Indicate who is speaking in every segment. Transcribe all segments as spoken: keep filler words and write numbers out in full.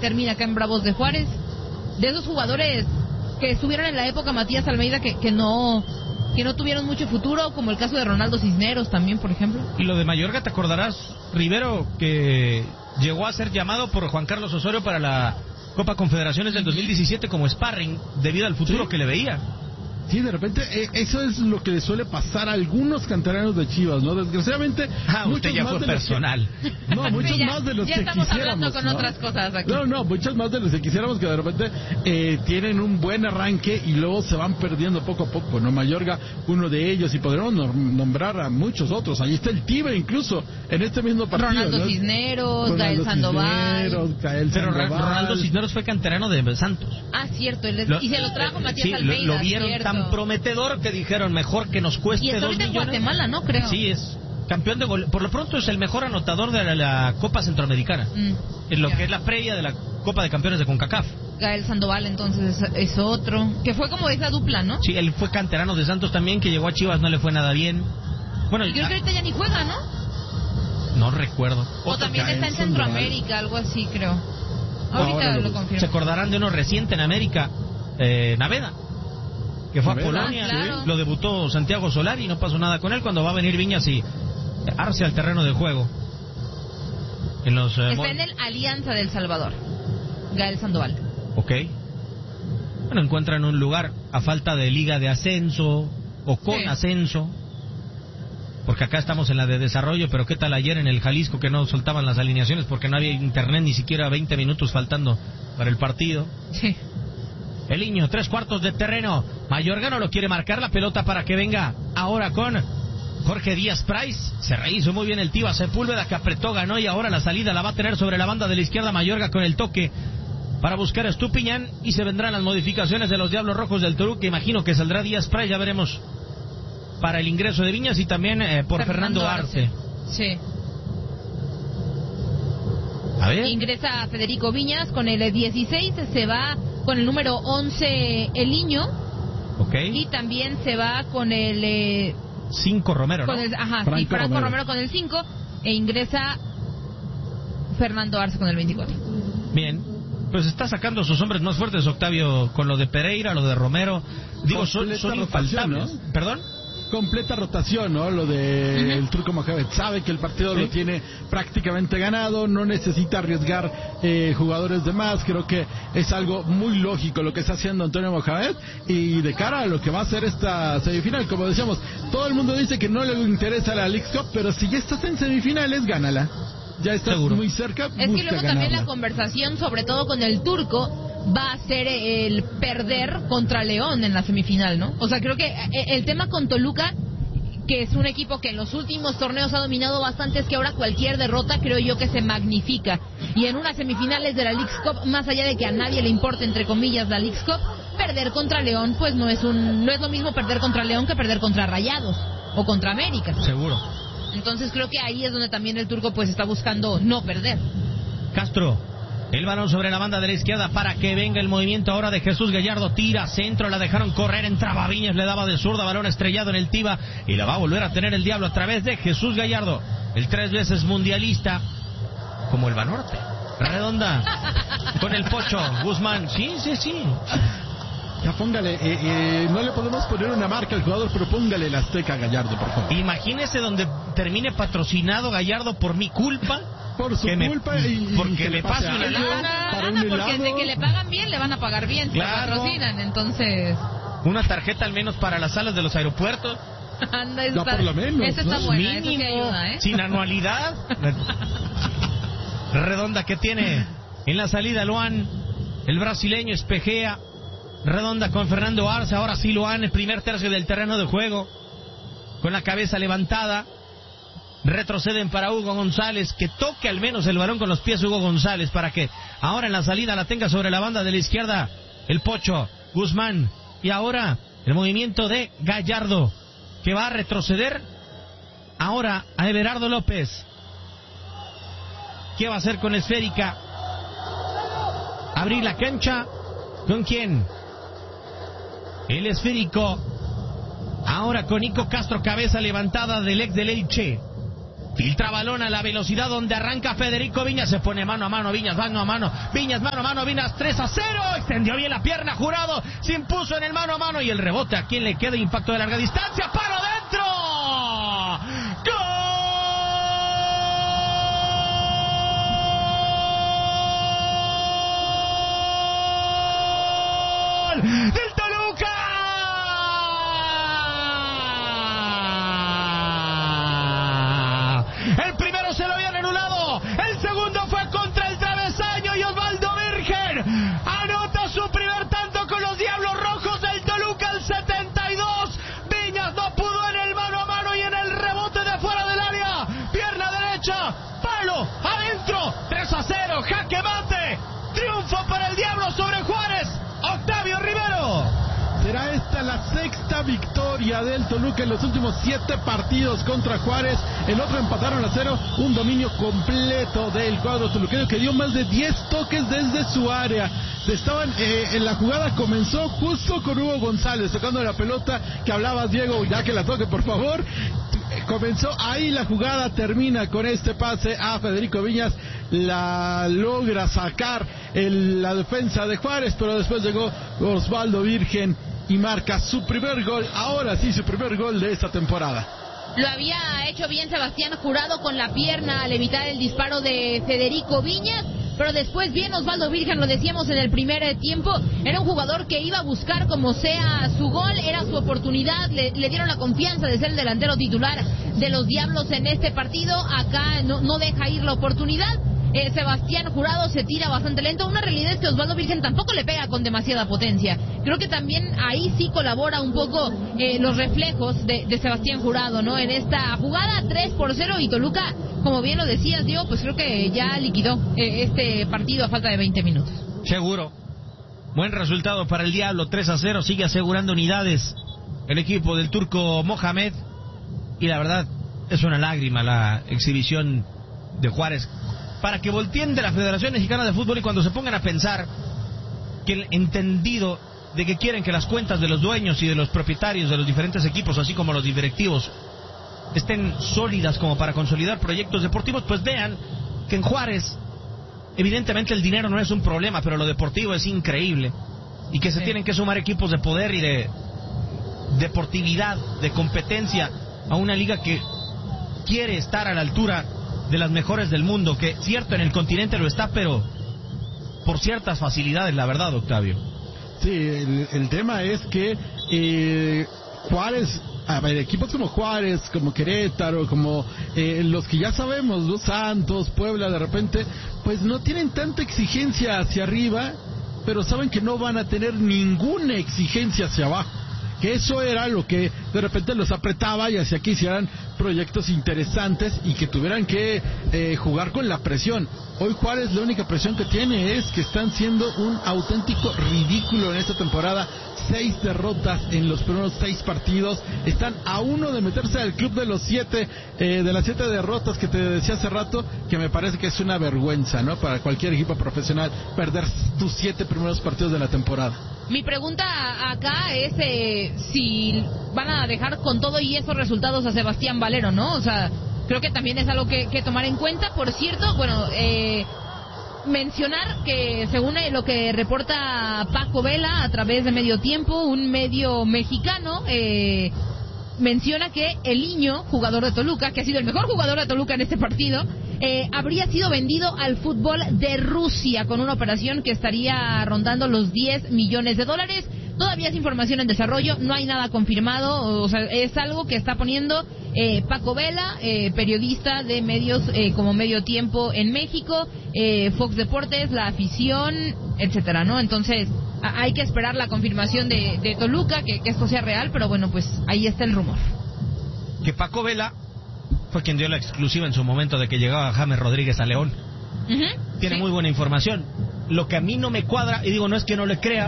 Speaker 1: termina acá en Bravos de Juárez. De esos jugadores que estuvieron en la época Matías Almeida que, que no que no tuvieron mucho futuro, como el caso de Ronaldo Cisneros también, por ejemplo.
Speaker 2: Y lo de Mayorga, ¿te acordarás, Rivero, que llegó a ser llamado por Juan Carlos Osorio para la Copa Confederaciones del dos mil diecisiete como sparring debido al futuro ¿Sí? que le veía?
Speaker 3: Sí, de repente, eh, eso es lo que le suele pasar a algunos canteranos de Chivas, ¿no? Desgraciadamente...
Speaker 2: Ah, usted ya fue personal.
Speaker 3: Que, no, muchos
Speaker 1: ya,
Speaker 3: más de los
Speaker 1: ya
Speaker 3: que
Speaker 1: estamos
Speaker 3: quisiéramos,
Speaker 1: hablando con
Speaker 3: ¿no?
Speaker 1: otras cosas aquí.
Speaker 3: No, no, muchos más de los que quisiéramos que de repente eh, tienen un buen arranque y luego se van perdiendo poco a poco, ¿no? Mayorga, uno de ellos, y podremos nombrar a muchos otros. Ahí está el Tigre incluso, en este mismo partido.
Speaker 1: Ronaldo
Speaker 3: ¿no?
Speaker 1: Cisneros, Gael Sandoval.
Speaker 3: Cisneros, Gael
Speaker 2: Pero
Speaker 3: Sandoval.
Speaker 2: Ronaldo Cisneros fue canterano de Santos.
Speaker 1: Ah, cierto, él es,
Speaker 2: Lo,
Speaker 1: y se lo trajo
Speaker 2: eh,
Speaker 1: Matías
Speaker 2: sí,
Speaker 1: Almeida.
Speaker 2: Lo, lo vieron
Speaker 1: cierto.
Speaker 2: tan prometedor que dijeron mejor que nos cueste
Speaker 1: y es
Speaker 2: dos
Speaker 1: ahorita
Speaker 2: millones.
Speaker 1: en Guatemala, ¿no? Creo.
Speaker 2: Sí, es campeón de gol. Por lo pronto es el mejor anotador de la, la Copa Centroamericana. Mm, en lo ya. que es la previa de la Copa de Campeones de CONCACAF.
Speaker 1: Gael Sandoval, entonces, es, es otro. Que fue como esa dupla, ¿no?
Speaker 2: Sí, él fue canterano de Santos también, que llegó a Chivas, no le fue nada bien. Bueno,
Speaker 1: y creo que ahorita ya ni juega, ¿no?
Speaker 2: No recuerdo.
Speaker 1: O Otro también está en Centroamérica, algo así, creo. Ahorita lo, lo confirmo.
Speaker 2: Se acordarán de uno reciente en América, eh, Naveda, que fue Naveda, a Polonia,
Speaker 1: ah, claro.
Speaker 2: Lo debutó Santiago Solari y no pasó nada con él. Cuando va a venir Viñas y arce al terreno de juego. En los, eh,
Speaker 1: está en el Alianza del Salvador, Gael Sandoval.
Speaker 2: Ok. Bueno, encuentran un lugar a falta de liga de ascenso o con sí. ascenso. Porque acá estamos en la de desarrollo, pero ¿qué tal ayer en el Jalisco que no soltaban las alineaciones porque no había internet ni siquiera veinte minutos faltando para el partido?
Speaker 1: Sí.
Speaker 2: El niño, tres cuartos de terreno. Mayorga no lo quiere marcar la pelota para que venga ahora con Jorge Díaz Price. Se rehizo muy bien el Tiva Sepúlveda que apretó, ganó y ahora la salida la va a tener sobre la banda de la izquierda Mayorga con el toque para buscar a Estupiñán y se vendrán las modificaciones de los Diablos Rojos del Toluca. Imagino que saldrá Díaz Price, ya veremos. Para el ingreso de Viñas y también eh, por Fernando, Fernando Arce.
Speaker 1: Arce. Sí.
Speaker 2: A ver.
Speaker 1: Ingresa Federico Viñas con el dieciséis, se va con el número once El Niño.
Speaker 2: Ok.
Speaker 1: Y también se va con el... Eh,
Speaker 2: cinco Romero, ¿no?
Speaker 1: Con el, ajá,
Speaker 3: Franco,
Speaker 1: sí, Franco
Speaker 3: Romero.
Speaker 1: Romero con el cinco e ingresa Fernando Arce con el veinticuatro.
Speaker 2: Bien. Pues está sacando a sus hombres más fuertes, Octavio, con lo de Pereira, lo de Romero. Digo, son, son infaltables. ¿No? ¿Perdón?
Speaker 3: Completa rotación, ¿no? Lo de uh-huh. el Turco Mohamed. Sabe que el partido ¿Sí? lo tiene prácticamente ganado, no necesita arriesgar eh, jugadores de más. Creo que es algo muy lógico lo que está haciendo Antonio Mohamed. Y de cara a lo que va a ser esta semifinal, como decíamos, todo el mundo dice que no le interesa la Leagues Cup, pero si ya estás en semifinales, gánala. Ya estás
Speaker 2: Seguro.
Speaker 3: muy cerca.
Speaker 1: Es que luego
Speaker 3: ganarla.
Speaker 1: También la conversación, sobre todo con el Turco, va a ser el perder contra León en la semifinal, ¿no? O sea, creo que el tema con Toluca, que es un equipo que en los últimos torneos ha dominado bastante, es que ahora cualquier derrota creo yo que se magnifica. Y en unas semifinales de la Leagues Cup, más allá de que a nadie le importe, entre comillas, la Leagues Cup, perder contra León, pues no es un no es lo mismo perder contra León que perder contra Rayados o contra América.
Speaker 2: Seguro.
Speaker 1: Entonces creo que ahí es donde también el Turco pues está buscando no perder.
Speaker 2: Castro, el balón sobre la banda de la izquierda para que venga el movimiento ahora de Jesús Gallardo, tira, centro, la dejaron correr, entraba Viñas, le daba de zurda, balón estrellado en el Tiva y la va a volver a tener el Diablo a través de Jesús Gallardo, el tres veces mundialista, como el Banorte. Redonda, con el Pocho, Guzmán, sí, sí, sí.
Speaker 3: Ya póngale, eh, eh, no le podemos poner una marca al jugador, pero póngale el Azteca a Gallardo, por favor.
Speaker 2: Imagínese donde termine patrocinado Gallardo por mi culpa.
Speaker 3: Por su
Speaker 2: que
Speaker 3: culpa
Speaker 2: me,
Speaker 3: y
Speaker 2: porque
Speaker 3: que
Speaker 2: me pase una
Speaker 1: lana. Para un porque de que le pagan bien, le van a pagar bien.
Speaker 2: Claro.
Speaker 1: Se patrocinan, entonces...
Speaker 2: Una tarjeta al menos para las salas de los aeropuertos.
Speaker 1: Anda,
Speaker 3: no, por lo menos.
Speaker 1: Esa está
Speaker 3: ¿no?
Speaker 1: buena,
Speaker 2: Mínimo,
Speaker 1: eso sí ayuda, ¿eh?
Speaker 2: Sin anualidad. Redonda que tiene en la salida Luan, el brasileño espejea. Redonda con Fernando Arce, ahora sí Luan, el primer tercio del terreno de juego, con la cabeza levantada, retroceden para Hugo González, que toque al menos el balón con los pies Hugo González, para que ahora en la salida la tenga sobre la banda de la izquierda, el Pocho, Guzmán, y ahora el movimiento de Gallardo, que va a retroceder, ahora a Everardo López, ¿qué va a hacer con Esférica? Abrir la cancha, ¿con quién? El esférico, ahora con Nico Castro, cabeza levantada del ex del Elche. Filtra balón a la velocidad donde arranca Federico Viñas. Se pone mano a mano Viñas, mano a mano. Viñas, mano a mano. Viñas, tres a cero. Extendió bien la pierna Jurado. Se impuso en el mano a mano. Y el rebote a quien le queda, impacto de larga distancia. ¡Palo dentro! ¡Gol del Toluca! El primero se lo habían anulado, el segundo fue contra el travesaño y Osvaldo Virgen anota su primer tanto con los Diablos Rojos del Toluca al setenta y dos. Viñas no pudo en el mano a mano y en el rebote de fuera del área, pierna derecha, palo, adentro, tres a cero, jaque mate, triunfo para el Diablo sobre Juárez. Octavio Rivero.
Speaker 3: Será esta la sexta victoria del Toluca en los últimos siete partidos contra Juárez. El otro empataron a cero. Un dominio completo del cuadro toluqueño que dio más de diez toques desde su área. Estaban eh, en la jugada, comenzó justo con Hugo González tocando la pelota que hablabas, Diego, ya que la toque por favor. Comenzó ahí la jugada, termina con este pase a Federico Viñas, la logra sacar el, la defensa de Juárez, pero después llegó Osvaldo Virgen y marca su primer gol, ahora sí su primer gol de esta temporada.
Speaker 1: Lo había hecho bien Sebastián Jurado con la pierna al evitar el disparo de Federico Viñas, pero después bien Osvaldo Virgen, lo decíamos en el primer tiempo, era un jugador que iba a buscar como sea su gol, era su oportunidad, le, le dieron la confianza de ser el delantero titular de los Diablos en este partido, acá no, no deja ir la oportunidad. Eh, Sebastián Jurado se tira bastante lento. Una realidad es que Osvaldo Virgen tampoco le pega con demasiada potencia. Creo que también ahí sí colabora un poco eh, los reflejos de, de Sebastián Jurado, ¿no? En esta jugada, tres por cero, y Toluca, como bien lo decías, Diego, pues creo que ya liquidó eh, este partido a falta de veinte minutos.
Speaker 2: Seguro. Buen resultado para el Diablo, tres a cero, sigue asegurando unidades el equipo del turco Mohamed. Y la verdad, es una lágrima la exhibición de Juárez. Para que volteen de la Federación Mexicana de Fútbol y cuando se pongan a pensar que el entendido de que quieren que las cuentas de los dueños y de los propietarios de los diferentes equipos, así como los directivos, estén sólidas como para consolidar proyectos deportivos, pues vean que en Juárez evidentemente el dinero no es un problema, pero lo deportivo es increíble, y que se sí. tienen que sumar equipos de poder y de deportividad, de competencia a una liga que quiere estar a la altura de las mejores del mundo, que cierto en el continente lo está, pero por ciertas facilidades, la verdad, Octavio.
Speaker 3: Sí, el, el tema es que eh, Juárez, a ver, equipos como Juárez, como Querétaro, como eh, los que ya sabemos, los Santos, Puebla, de repente, pues no tienen tanta exigencia hacia arriba, pero saben que no van a tener ninguna exigencia hacia abajo. Que eso era lo que de repente los apretaba y hacia que hicieran proyectos interesantes y que tuvieran que eh, jugar con la presión. Hoy Juárez la única presión que tiene es que están siendo un auténtico ridículo en esta temporada. Seis derrotas en los primeros seis partidos. Están a uno de meterse al club de los siete, eh, de las siete derrotas que te decía hace rato, que me parece que es una vergüenza, ¿no? Para cualquier equipo profesional perder tus siete primeros partidos de la temporada.
Speaker 1: Mi pregunta acá es eh, si van a dejar con todo y esos resultados a Sebastián Valero, ¿no? O sea, creo que también es algo que, que tomar en cuenta. Por cierto, bueno, eh, mencionar que según lo que reporta Paco Vela a través de Medio Tiempo, un medio mexicano, eh, menciona que el Niño, jugador de Toluca, que ha sido el mejor jugador de Toluca en este partido, eh, habría sido vendido al fútbol de Rusia con una operación que estaría rondando los diez millones de dólares. Todavía es información en desarrollo, no hay nada confirmado, o sea, es algo que está poniendo eh, Paco Vela, eh, periodista de medios eh, como Medio Tiempo en México, eh, Fox Deportes, La Afición, etcétera, ¿no? Entonces, a- hay que esperar la confirmación de, de Toluca, que, que esto sea real, pero bueno, pues ahí está el rumor.
Speaker 2: Que Paco Vela fue quien dio la exclusiva en su momento de que llegaba James Rodríguez a León.
Speaker 1: Uh-huh,
Speaker 2: Tiene
Speaker 1: sí.
Speaker 2: muy buena información. Lo que a mí no me cuadra, y digo, no es que no le crea,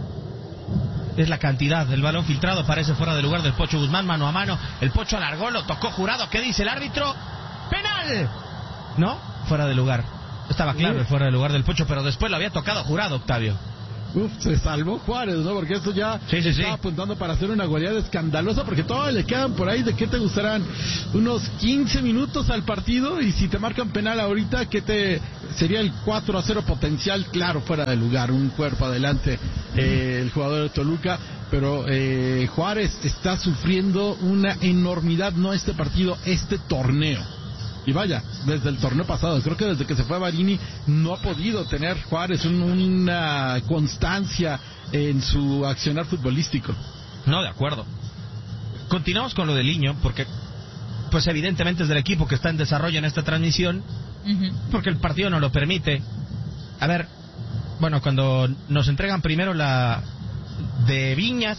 Speaker 2: es la cantidad. El balón filtrado parece fuera de lugar del Pocho Guzmán, mano a mano. El Pocho alargó, lo tocó Jurado. ¿Qué dice el árbitro? ¡Penal! No, fuera de lugar. Estaba claro el fuera de lugar del Pocho, pero después lo había tocado Jurado, Octavio.
Speaker 3: Uf, se salvó Juárez, ¿no? Porque esto ya
Speaker 2: sí, sí,
Speaker 3: está
Speaker 2: sí.
Speaker 3: apuntando para hacer una goleada escandalosa, porque todavía le quedan por ahí, ¿de qué te gustarán? Unos quince minutos al partido, y si te marcan penal ahorita, ¿qué te sería el cuatro a cero potencial? Claro, fuera de lugar, un cuerpo adelante eh, el jugador de Toluca, pero eh, Juárez está sufriendo una enormidad, no este partido, este torneo. Y vaya, desde el torneo pasado, creo que desde que se fue a Barini no ha podido tener Juárez un, una constancia en su accionar futbolístico.
Speaker 2: No, de acuerdo. Continuamos con lo de Liño, porque pues evidentemente es del equipo que está en desarrollo en esta transmisión, uh-huh. porque el partido no lo permite. A ver, bueno, cuando nos entregan primero la de Viñas,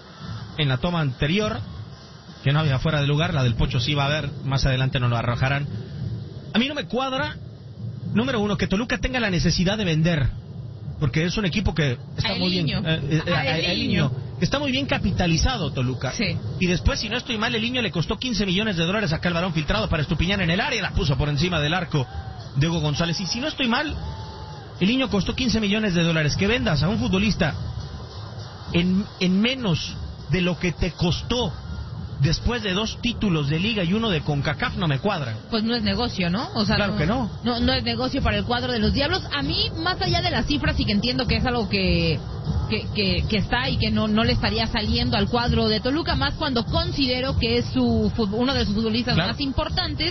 Speaker 2: en la toma anterior, que no había fuera de lugar, la del Pocho sí va a haber, más adelante nos lo arrojarán. A mí no me cuadra, número uno, que Toluca tenga la necesidad de vender, porque es un equipo que está
Speaker 1: el
Speaker 2: muy
Speaker 1: niño.
Speaker 2: bien, eh, eh,
Speaker 1: ah, el,
Speaker 2: el
Speaker 1: niño.
Speaker 2: niño, está muy bien capitalizado Toluca.
Speaker 1: Sí.
Speaker 2: Y después, si no estoy mal, el niño le costó quince millones de dólares acá el balón filtrado para Estupiñán en el área, la puso por encima del arco de Hugo González. Y si no estoy mal, el niño costó quince millones de dólares. Que vendas a un futbolista en, en menos de lo que te costó después de dos títulos de Liga y uno de CONCACAF, no me cuadra.
Speaker 1: Pues no es negocio, ¿no? O sea,
Speaker 2: claro
Speaker 1: no,
Speaker 2: que no.
Speaker 1: no. No es negocio para el cuadro de los Diablos. A mí, más allá de las cifras, y que entiendo que es algo que que, que, que está y que no, no le estaría saliendo al cuadro de Toluca, más cuando considero que es su uno de sus futbolistas claro. más importantes.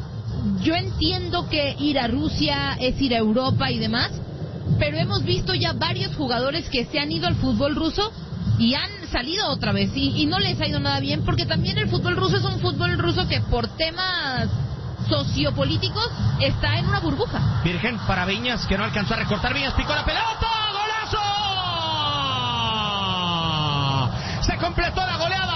Speaker 1: Yo entiendo que ir a Rusia es ir a Europa y demás, pero hemos visto ya varios jugadores que se han ido al fútbol ruso y han salido otra vez y, y no les ha ido nada bien, porque también el fútbol ruso es un fútbol ruso que por temas sociopolíticos está en una burbuja.
Speaker 2: Virgen para Viñas, que no alcanzó a recortar. Viñas picó la pelota, ¡golazo! Se completó la goleada